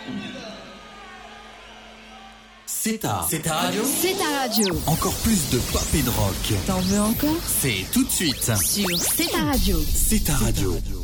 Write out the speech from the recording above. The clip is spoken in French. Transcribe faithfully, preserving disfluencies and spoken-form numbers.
C'est ta, c'est ta radio. C'est ta radio. Encore plus de pop et de rock. T'en veux encore? C'est tout de suite Sur C'est ta radio. C'est ta radio.